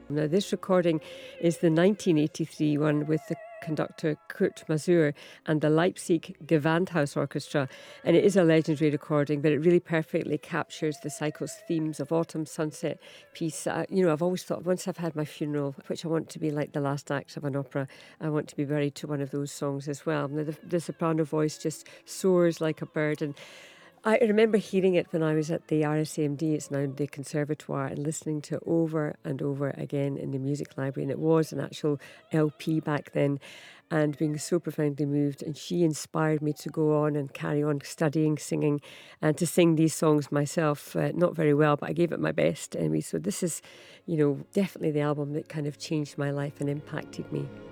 Now, this recording is the 1983 one with the conductor Kurt Masur and the Leipzig Gewandhaus Orchestra. And it is a legendary recording, but it really perfectly captures the cycle's themes of autumn, sunset, peace. I've always thought once I've had my funeral, which I want to be like the last act of an opera, I want to be buried to one of those songs as well. Now, the soprano voice just soars like a bird. And I remember hearing it when I was at the RSAMD, it's now the Conservatoire, and listening to it over and over again in the music library. And it was an actual LP back then, and being so profoundly moved. And she inspired me to go on and carry on studying, singing, and to sing these songs myself. Not very well, but I gave it my best anyway. So this is, definitely the album that kind of changed my life and impacted me.